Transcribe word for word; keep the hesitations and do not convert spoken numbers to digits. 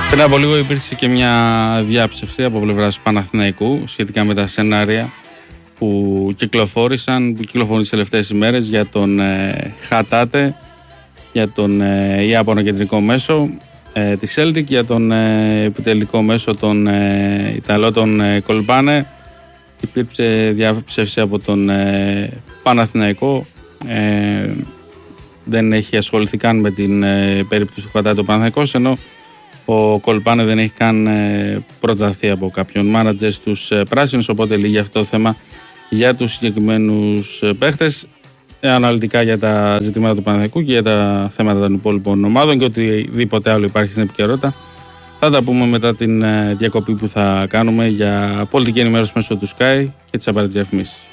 Πριν από λίγο υπήρξε και μια διάψευση από πλευράς Παναθηναϊκού σχετικά με τα σενάρια που κυκλοφόρησαν, που κυκλοφορούν τις τελευταίες ημέρες για τον ε, Χατάτε, για τον ε, Ιάπωνα κεντρικό μέσο ε, τη Celtic, για τον ε, επιτελικό μέσο τον ε, Ιταλό τον ε, Κολπάνε. Υπήρξε διάψευση από τον ε, Παναθηναϊκό. Ε, δεν έχει ασχοληθεί καν με την ε, περίπτωση του Χατάτε ο Παναθηναϊκός, ενώ ο Κολπάνε δεν έχει καν ε, προταθεί από κάποιον μάνατζερ στους ε, πράσινους, οπότε λύγει αυτό το θέμα για τους συγκεκριμένους ε, παίχτες. Ε, αναλυτικά για τα ζητήματα του Παναθηναϊκού και για τα θέματα των υπόλοιπων ομάδων και οτιδήποτε άλλο υπάρχει στην επικαιρότητα θα τα πούμε μετά την ε, διακοπή που θα κάνουμε για πολιτική ενημέρωση μέσω του Sky και τις απαραίτητες διαφημίσεις.